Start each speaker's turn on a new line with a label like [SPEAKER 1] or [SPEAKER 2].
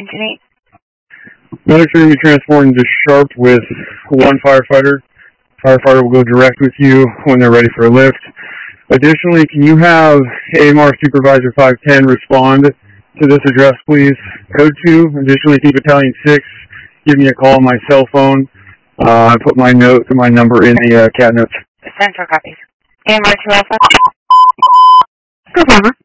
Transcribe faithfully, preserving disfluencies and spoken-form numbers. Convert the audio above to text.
[SPEAKER 1] eight.
[SPEAKER 2] Medics are going to be transporting to Sharp with one firefighter. Firefighter will go direct with you when they're ready for a lift. Additionally, can you have A M R Supervisor five ten respond to this address, please? Code two. Additionally, keep Battalion six. Give me a call on my cell phone. Uh, I put my note, my number in the uh, cat notes.
[SPEAKER 1] Central copies. A M R two Alpha.
[SPEAKER 3] Good, Mama.